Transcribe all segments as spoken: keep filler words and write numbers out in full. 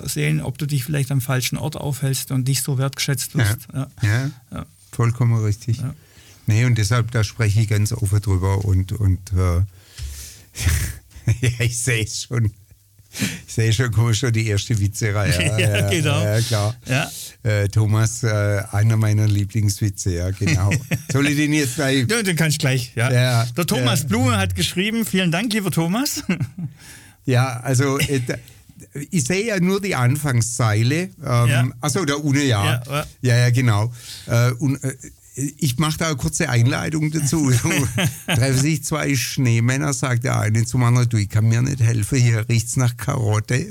sehen, ob du dich vielleicht am falschen Ort aufhältst und nicht so wertgeschätzt wirst. Ja, ja. ja. ja. vollkommen richtig. Ja. Nee, und deshalb, da spreche ich ganz offen drüber und, und äh, ja, ich sehe es schon. Ich sehe schon, kommen schon die erste Witze-Reihe. Ja, ja, ja, genau. Ja, klar. Ja. Äh, Thomas, äh, einer meiner Lieblingswitze, ja, genau. Soll ich den jetzt gleich? Ja, den kann ich gleich, ja. ja Der Thomas ja. Blume hat geschrieben, vielen Dank, lieber Thomas. Ja, also äh, ich sehe ja nur die Anfangszeile. Ähm, ja. Achso, da ohne ja. Ja, ja. ja, ja, genau. Äh, und, äh, ich mache da eine kurze Einleitung dazu. Treffen sich zwei Schneemänner, sagt der eine zum anderen, du, ich kann mir nicht helfen, hier riecht's nach Karotte.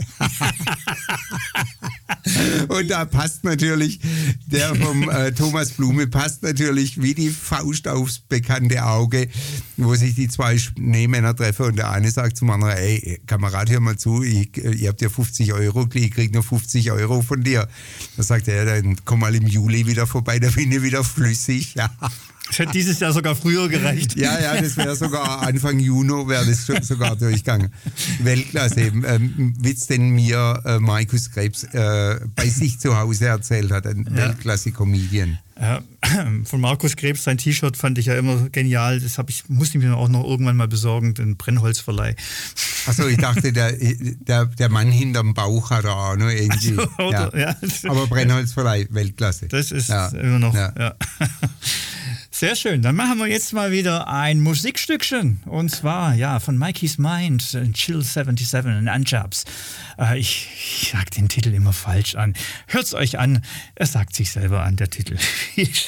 Und da passt natürlich, der vom äh, Thomas Blume passt natürlich wie die Faust aufs bekannte Auge, wo sich die zwei Schneemänner treffen und der eine sagt zum anderen, ey, Kamerad, hör mal zu, ich, ich hab dir fünfzig Euro, ich krieg nur fünfzig Euro von dir. Da sagt er, ja, dann komm mal im Juli wieder vorbei, da bin ich wieder flüssig. Ja. Das hätte dieses Jahr sogar früher gereicht. Ja, ja, das wäre sogar Anfang Juni, wäre das schon sogar durchgegangen. Weltklasse. Ähm, Witz, den mir äh, Markus Krebs äh, bei sich zu Hause erzählt hat, ein ja. Weltklasse-Comedian. Ja, von Markus Krebs, sein T-Shirt fand ich ja immer genial. Das hab ich, musste ich mir auch noch irgendwann mal besorgen, den Brennholzverleih. Achso, ich dachte, der, der, der Mann hinterm Bauch hat er auch noch irgendwie. Also, oder, ja. Ja. Aber Brennholzverleih, Weltklasse. Das ist ja. immer noch, ja. ja. Sehr schön. Dann machen wir jetzt mal wieder ein Musikstückchen. Und zwar, ja, von Mikey's Mind, Chill siebenundsiebzig und Anjabs. Äh, ich, ich sag den Titel immer falsch an. Hört's euch an. Er sagt sich selber an, der Titel. Viel Spaß.